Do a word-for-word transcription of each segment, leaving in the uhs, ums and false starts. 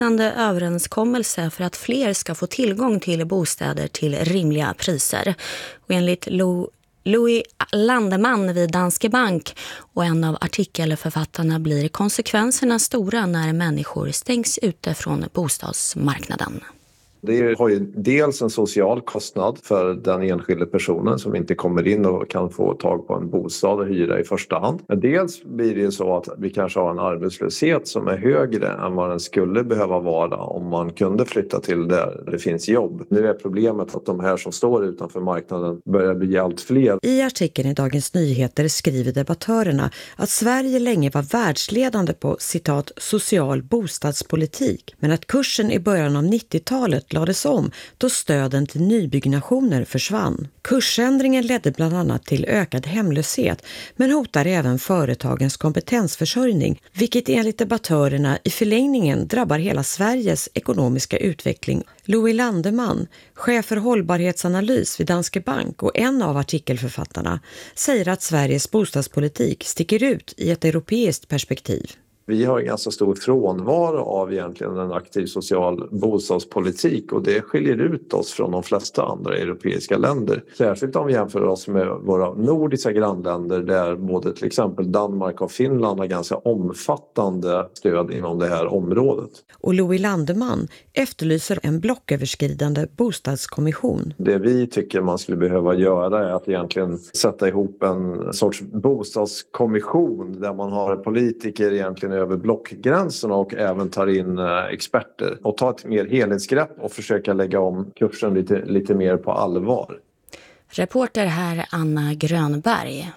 överenskommelse för att fler ska få tillgång till bostäder till rimliga priser. Och enligt Lo- Louis Landeman vid Danske Bank och en av artikelförfattarna blir konsekvenserna stora när människor stängs ute från bostadsmarknaden. Det har ju dels en social kostnad för den enskilda personen som inte kommer in och kan få tag på en bostad och hyra i första hand. Men dels blir det ju så att vi kanske har en arbetslöshet som är högre än vad den skulle behöva vara om man kunde flytta till där det finns jobb. Nu är problemet att de här som står utanför marknaden börjar bli allt fler. I artikeln i Dagens Nyheter skriver debattörerna att Sverige länge var världsledande på citat social bostadspolitik, men att kursen i början av nittiotalet lades om då stöden till nybyggnationer försvann. Kursändringen ledde bland annat till ökad hemlöshet men hotar även företagens kompetensförsörjning, vilket enligt debattörerna i förlängningen drabbar hela Sveriges ekonomiska utveckling. Louis Landeman, chef för hållbarhetsanalys vid Danske Bank och en av artikelförfattarna, säger att Sveriges bostadspolitik sticker ut i ett europeiskt perspektiv. Vi har en ganska stor frånvaro av egentligen en aktiv social bostadspolitik och det skiljer ut oss från de flesta andra europeiska länder. Särskilt om vi jämför oss med våra nordiska grannländer där både till exempel Danmark och Finland har ganska omfattande stöd inom det här området. Och Louis Landeman efterlyser en blocköverskridande bostadskommission. Det vi tycker man skulle behöva göra är att egentligen sätta ihop en sorts bostadskommission där man har politiker egentligen över blockgränserna och även tar in experter och ta ett mer helhetsgrepp och försöka lägga om kursen lite, lite mer på allvar. Reporter här Anna Grönberg.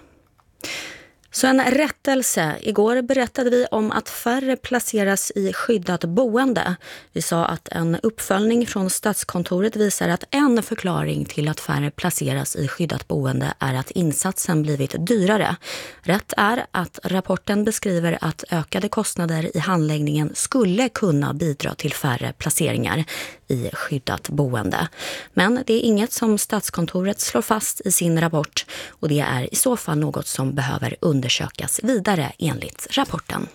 Så en rättelse. Igår berättade vi om att färre placeras i skyddat boende. Vi sa att en uppföljning från Statskontoret visar att en förklaring till att färre placeras i skyddat boende är att insatsen blivit dyrare. Rätt är att rapporten beskriver att ökade kostnader i handläggningen skulle kunna bidra till färre placeringar i skyddat boende. Men det är inget som Statskontoret slår fast i sin rapport och det är i så fall något som behöver undersökas vidare enligt rapporten.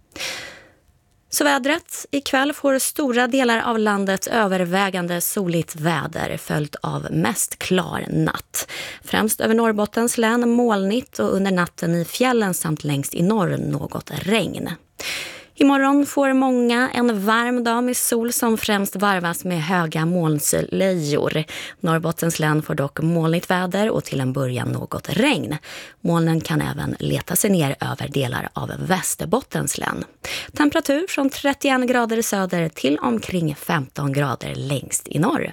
Så vädret. Ikväll får stora delar av landet övervägande soligt väder följt av mest klar natt. Främst över Norrbottens län molnigt och under natten i fjällen samt längst i norr något regn. Imorgon får många en varm dag med sol som främst varvas med höga molnslöjor. Norrbottens län får dock molnigt väder och till en början något regn. Molnen kan även leta sig ner över delar av Västerbottens län. Temperatur från trettioen grader söder till omkring femton grader längst i norr.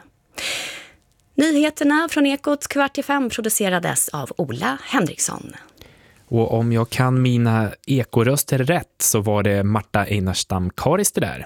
Nyheterna från Ekot kvart i fem producerades av Ola Henriksson. Och om jag kan mina ekoröster rätt så var det Marta Einarstam Karis det där.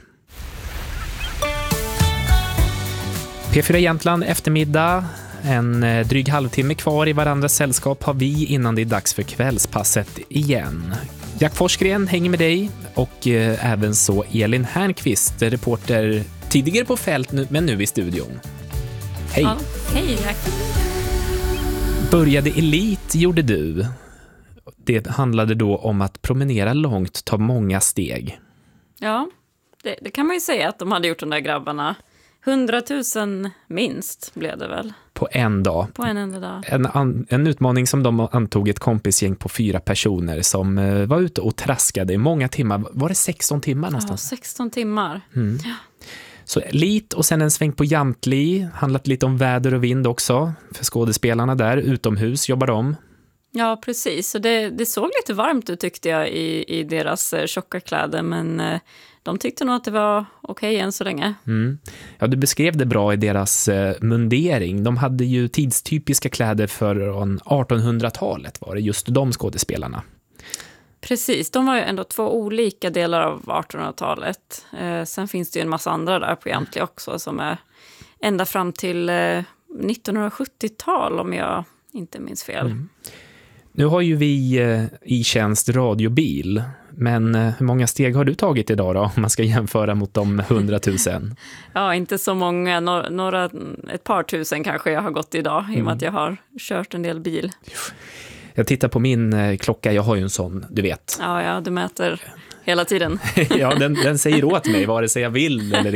P fyra Jämtland eftermiddag. En dryg halvtimme kvar i varandras sällskap har vi innan det är dags för kvällspasset igen. Jack Forsgren hänger med dig och eh, även så Elin Härnqvist, reporter tidigare på fält nu, men nu i studion. Hej! Ja, hej Jack. Började elit gjorde du. Det handlade då om att promenera långt, ta många steg. Ja, det, det kan man ju säga att de hade gjort de där grabbarna. Hundratusen minst blev det väl. På en dag. På en enda dag. En, an, en utmaning som de antog ett kompisgäng på fyra personer som uh, var ute och traskade i många timmar. Var det sexton timmar någonstans? Ja, sexton timmar. Mm. Ja. Så lite och sen en sväng på Jamtli. Handlat lite om väder och vind också. För skådespelarna där, utomhus jobbar de. Ja, precis. Så det, det såg lite varmt ut tyckte jag i, i deras eh, tjocka kläder. Men eh, de tyckte nog att det var okej än så länge. Mm. Ja, du beskrev det bra i deras eh, mundering. De hade ju tidstypiska kläder från artonhundratalet var det just de skådespelarna. Precis, de var ju ändå två olika delar av artonhundratalet. Eh, sen finns det ju en massa andra där på Jamtli också som är ända fram till eh, nittonhundrasjuttiotal om jag inte minns fel. Mm. Nu har ju vi eh, i tjänst radiobil, men eh, hur många steg har du tagit idag då, om man ska jämföra mot de hundratusen? Ja, inte så många, några, några, ett par tusen kanske jag har gått idag, i och med Mm. att jag har kört en del bil. Jag tittar på min eh, klocka, jag har ju en sån, du vet. Ja, ja, du mäter hela tiden. Ja, den, den säger åt mig vare sig jag vill eller